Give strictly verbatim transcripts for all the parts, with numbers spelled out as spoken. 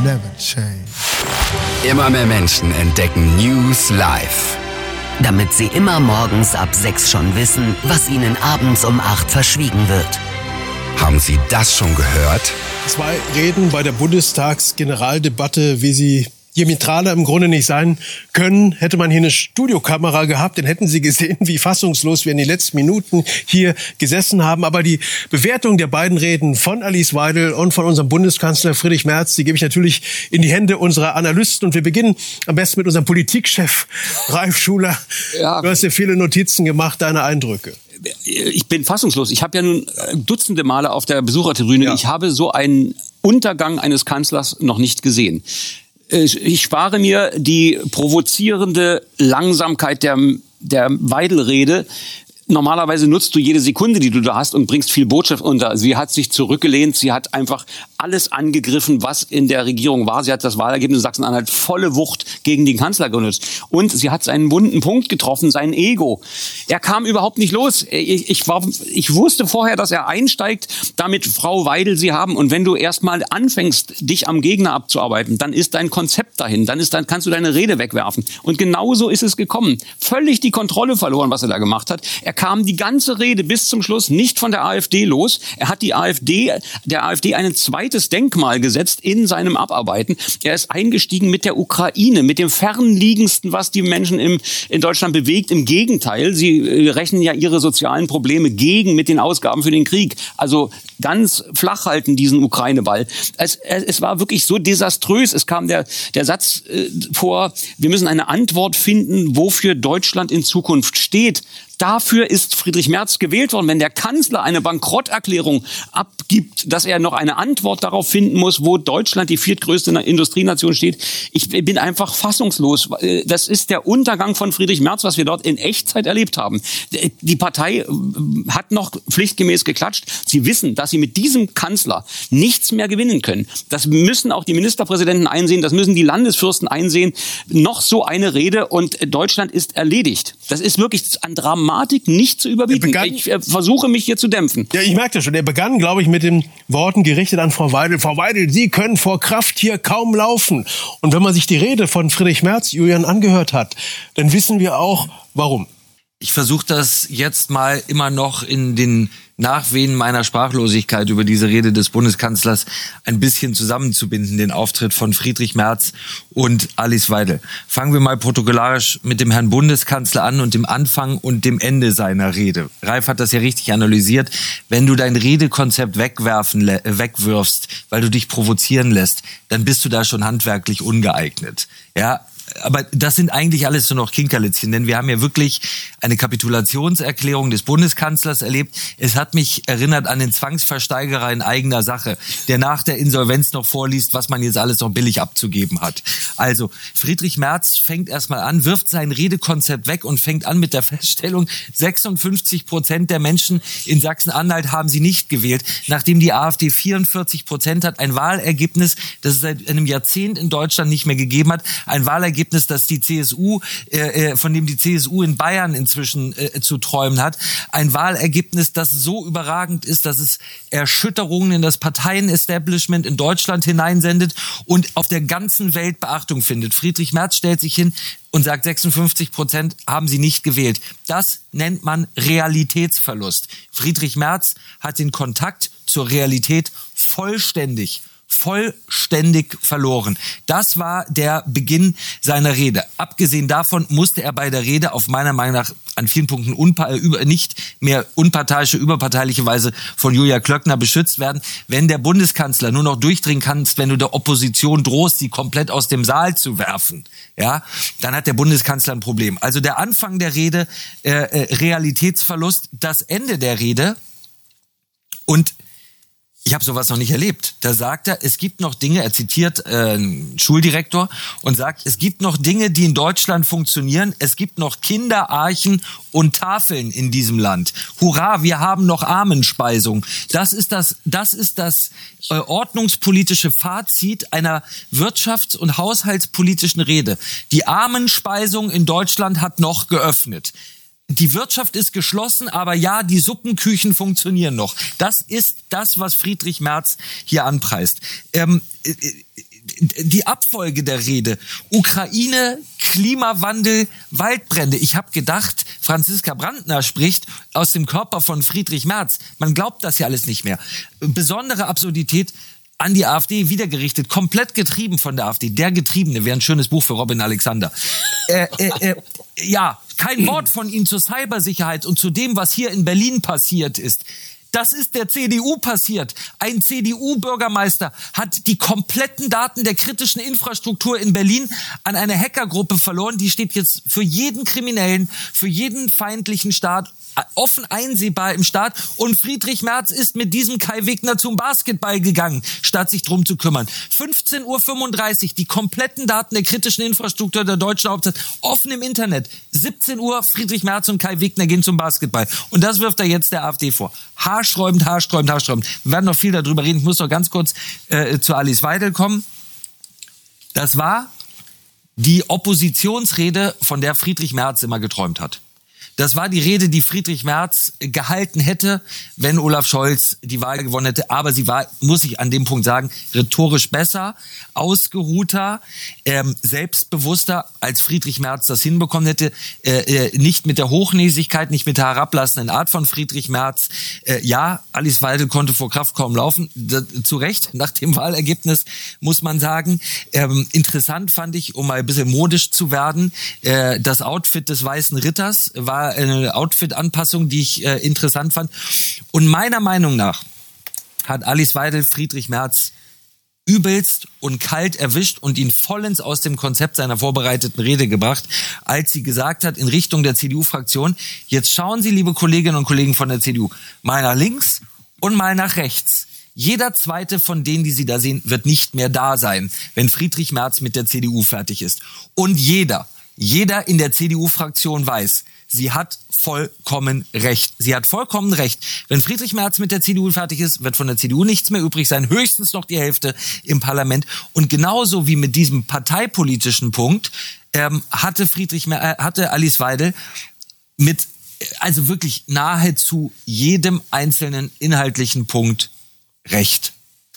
never change. Immer mehr Menschen entdecken News live. Damit sie immer morgens ab sechs schon wissen, was ihnen abends um acht verschwiegen wird. Haben Sie das schon gehört? Zwei Reden bei der Bundestagsgeneraldebatte, wie sie diametraler im Grunde nicht sein können. Hätte man hier eine Studiokamera gehabt, dann hätten Sie gesehen, wie fassungslos wir in den letzten Minuten hier gesessen haben. Aber die Bewertung der beiden Reden von Alice Weidel und von unserem Bundeskanzler Friedrich Merz, die gebe ich natürlich in die Hände unserer Analysten. Und wir beginnen am besten mit unserem Politikchef Ralf Schuler. Ja. Du hast ja viele Notizen gemacht, deine Eindrücke. Ich bin fassungslos. Ich habe ja nun dutzende Male auf der Besuchertribüne, ja. Ich habe so einen Untergang eines Kanzlers noch nicht gesehen. Ich spare mir die provozierende Langsamkeit der, der Weidel-Rede. Normalerweise nutzt du jede Sekunde, die du da hast, und bringst viel Botschaft unter. Sie hat sich zurückgelehnt, sie hat einfach alles angegriffen, was in der Regierung war. Sie hat das Wahlergebnis in Sachsen-Anhalt volle Wucht gegen den Kanzler genutzt. Und sie hat seinen wunden Punkt getroffen, sein Ego. Er kam überhaupt nicht los. Ich, ich, war, ich wusste vorher, dass er einsteigt, damit Frau Weidel sie haben. Und wenn du erstmal anfängst, dich am Gegner abzuarbeiten, dann ist dein Konzept dahin. Dann, ist, dann kannst du deine Rede wegwerfen. Und genauso ist es gekommen. Völlig die Kontrolle verloren, was er da gemacht hat. Er kam die ganze Rede bis zum Schluss nicht von der AfD los. Er hat die AfD, der AfD ein zweites Denkmal gesetzt in seinem Abarbeiten. Er ist eingestiegen mit der Ukraine, mit dem Fernliegendsten, was die Menschen im, in Deutschland bewegt. Im Gegenteil, sie rechnen ja ihre sozialen Probleme gegen mit den Ausgaben für den Krieg. Also ganz flach halten diesen Ukraine-Ball. Es, es war wirklich so desaströs. Es kam der, der Satz äh, vor, wir müssen eine Antwort finden, wofür Deutschland in Zukunft steht. Dafür ist Friedrich Merz gewählt worden. Wenn der Kanzler eine Bankrotterklärung abgibt, dass er noch eine Antwort darauf finden muss, wo Deutschland, die viertgrößte Industrienation, steht. Ich bin einfach fassungslos. Das ist der Untergang von Friedrich Merz, was wir dort in Echtzeit erlebt haben. Die Partei hat noch pflichtgemäß geklatscht. Sie wissen, dass sie mit diesem Kanzler nichts mehr gewinnen können. Das müssen auch die Ministerpräsidenten einsehen, das müssen die Landesfürsten einsehen. Noch so eine Rede und Deutschland ist erledigt. Das ist wirklich an Dramatik nicht zu überbieten. Begann, ich äh, versuche mich hier zu dämpfen. Ja, ich merke das schon. Er begann, glaube ich, mit den Worten gerichtet an Frau Weidel. Frau Weidel, Sie können vor Kraft hier kaum laufen. Und wenn man sich die Rede von Friedrich Merz, Julian, angehört hat, dann wissen wir auch, warum. Ich versuche das jetzt mal immer noch in den Nachwehen meiner Sprachlosigkeit über diese Rede des Bundeskanzlers ein bisschen zusammenzubinden, den Auftritt von Friedrich Merz und Alice Weidel. Fangen wir mal protokollarisch mit dem Herrn Bundeskanzler an und dem Anfang und dem Ende seiner Rede. Ralf hat das ja richtig analysiert. Wenn du dein Redekonzept wegwerfen, äh, wegwirfst, weil du dich provozieren lässt, dann bist du da schon handwerklich ungeeignet. Ja, aber das sind eigentlich alles nur noch Kinkerlitzchen, denn wir haben ja wirklich eine Kapitulationserklärung des Bundeskanzlers erlebt. Es hat mich erinnert an den Zwangsversteigerer in eigener Sache, der nach der Insolvenz noch vorliest, was man jetzt alles noch billig abzugeben hat. Also Friedrich Merz fängt erstmal an, wirft sein Redekonzept weg und fängt an mit der Feststellung, sechsundfünfzig Prozent der Menschen in Sachsen-Anhalt haben sie nicht gewählt, nachdem die AfD vierundvierzig Prozent hat. Ein Wahlergebnis, das es seit einem Jahrzehnt in Deutschland nicht mehr gegeben hat. Ein Wahlergebnis, dass die C S U, äh, von dem die C S U in Bayern inzwischen äh, zu träumen hat. Ein Wahlergebnis, das so überragend ist, dass es Erschütterungen in das Parteienestablishment in Deutschland hineinsendet und auf der ganzen Welt Beachtung findet. Friedrich Merz stellt sich hin und sagt, sechsundfünfzig Prozent haben sie nicht gewählt. Das nennt man Realitätsverlust. Friedrich Merz hat den Kontakt zur Realität vollständig vollständig verloren. Das war der Beginn seiner Rede. Abgesehen davon musste er bei der Rede auf meiner Meinung nach an vielen Punkten unpa- über, nicht mehr unparteiische, überparteiliche Weise von Julia Klöckner beschützt werden. Wenn der Bundeskanzler nur noch durchdringen kann, wenn du der Opposition drohst, sie komplett aus dem Saal zu werfen, ja, dann hat der Bundeskanzler ein Problem. Also der Anfang der Rede, äh, äh, Realitätsverlust, das Ende der Rede und ich habe sowas noch nicht erlebt. Da sagt er, es gibt noch Dinge, er zitiert äh, einen Schuldirektor und sagt, es gibt noch Dinge, die in Deutschland funktionieren. Es gibt noch Kinderarchen und Tafeln in diesem Land. Hurra, wir haben noch Armenspeisung. Das ist das, das ist das äh, ordnungspolitische Fazit einer wirtschafts- und haushaltspolitischen Rede. Die Armenspeisung in Deutschland hat noch geöffnet. Die Wirtschaft ist geschlossen, aber ja, die Suppenküchen funktionieren noch. Das ist das, was Friedrich Merz hier anpreist. Ähm, die Abfolge der Rede. Ukraine, Klimawandel, Waldbrände. Ich habe gedacht, Franziska Brandner spricht aus dem Körper von Friedrich Merz. Man glaubt das ja alles nicht mehr. Besondere Absurdität an die AfD wiedergerichtet, komplett getrieben von der AfD. Der Getriebene wäre ein schönes Buch für Robin Alexander. Äh, äh, äh, ja, kein Wort von ihm zur Cybersicherheit und zu dem, was hier in Berlin passiert ist. Das ist der C D U passiert. Ein C D U-Bürgermeister hat die kompletten Daten der kritischen Infrastruktur in Berlin an eine Hackergruppe verloren. Die steht jetzt für jeden Kriminellen, für jeden feindlichen Staat offen einsehbar im Staat. Und Friedrich Merz ist mit diesem Kai Wegner zum Basketball gegangen, statt sich drum zu kümmern. fünfzehn Uhr fünfunddreißig, die kompletten Daten der kritischen Infrastruktur der deutschen Hauptstadt offen im Internet. siebzehn Uhr, Friedrich Merz und Kai Wegner gehen zum Basketball. Und das wirft er jetzt der AfD vor. Haarsträubend, haarsträubend, haarsträubend. Wir werden noch viel darüber reden. Ich muss noch ganz kurz äh, zu Alice Weidel kommen. Das war die Oppositionsrede, von der Friedrich Merz immer geträumt hat. Das war die Rede, die Friedrich Merz gehalten hätte, wenn Olaf Scholz die Wahl gewonnen hätte. Aber sie war, muss ich an dem Punkt sagen, rhetorisch besser, ausgeruhter, ähm, selbstbewusster, als Friedrich Merz das hinbekommen hätte. Äh, äh, nicht mit der Hochnäsigkeit, nicht mit der herablassenden Art von Friedrich Merz. Äh, ja, Alice Weidel konnte vor Kraft kaum laufen. Da, zu Recht, nach dem Wahlergebnis muss man sagen. Ähm, interessant fand ich, um mal ein bisschen modisch zu werden, äh, das Outfit des Weißen Ritters war eine Outfit-Anpassung, die ich äh, interessant fand. Und meiner Meinung nach hat Alice Weidel Friedrich Merz übelst und kalt erwischt und ihn vollends aus dem Konzept seiner vorbereiteten Rede gebracht, als sie gesagt hat in Richtung der C D U-Fraktion, jetzt schauen Sie, liebe Kolleginnen und Kollegen von der C D U, mal nach links und mal nach rechts. Jeder zweite von denen, die Sie da sehen, wird nicht mehr da sein, wenn Friedrich Merz mit der C D U fertig ist. Und jeder, jeder in der C D U-Fraktion weiß, sie hat vollkommen recht. Sie hat vollkommen recht. Wenn Friedrich Merz mit der C D U fertig ist, wird von der C D U nichts mehr übrig sein, höchstens noch die Hälfte im Parlament. Und genauso wie mit diesem parteipolitischen Punkt ähm, hatte Friedrich Mer- äh, hatte Alice Weidel mit also wirklich nahezu jedem einzelnen inhaltlichen Punkt recht.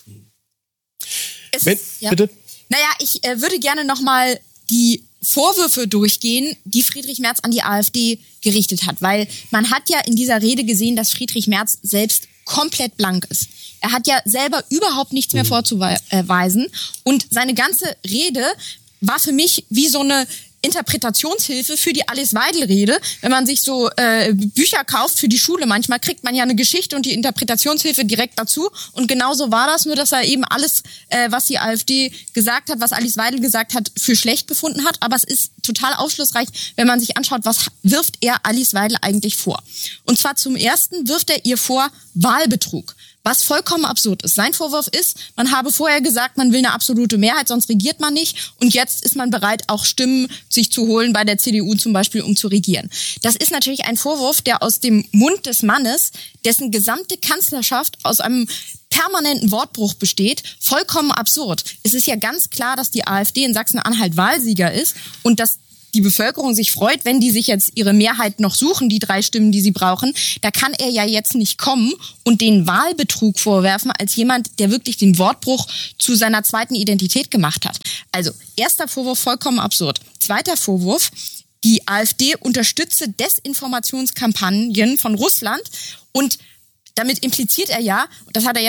Wenn, ja. Bitte? Naja, ich äh, würde gerne nochmal die Vorwürfe durchgehen, die Friedrich Merz an die AfD gerichtet hat. Weil man hat ja in dieser Rede gesehen, dass Friedrich Merz selbst komplett blank ist. Er hat ja selber überhaupt nichts mehr vorzuweisen. Und seine ganze Rede war für mich wie so eine Interpretationshilfe für die Alice Weidel-Rede. Wenn man sich so äh, Bücher kauft für die Schule, manchmal kriegt man ja eine Geschichte und die Interpretationshilfe direkt dazu. Und genauso war das, nur dass er eben alles, äh, was die AfD gesagt hat, was Alice Weidel gesagt hat, für schlecht befunden hat. Aber es ist total aufschlussreich, wenn man sich anschaut, was wirft er Alice Weidel eigentlich vor. Und zwar zum Ersten wirft er ihr vor Wahlbetrug. Was vollkommen absurd ist. Sein Vorwurf ist, man habe vorher gesagt, man will eine absolute Mehrheit, sonst regiert man nicht. Und jetzt ist man bereit, auch Stimmen sich zu holen bei der C D U zum Beispiel, um zu regieren. Das ist natürlich ein Vorwurf, der aus dem Mund des Mannes, dessen gesamte Kanzlerschaft aus einem permanenten Wortbruch besteht, vollkommen absurd. Es ist ja ganz klar, dass die AfD in Sachsen-Anhalt Wahlsieger ist und dass die Bevölkerung sich freut, wenn die sich jetzt ihre Mehrheit noch suchen, die drei Stimmen, die sie brauchen. Da kann er ja jetzt nicht kommen und den Wahlbetrug vorwerfen als jemand, der wirklich den Wortbruch zu seiner zweiten Identität gemacht hat. Also, erster Vorwurf vollkommen absurd. Zweiter Vorwurf, die AfD unterstütze Desinformationskampagnen von Russland und damit impliziert er ja, das hat er ja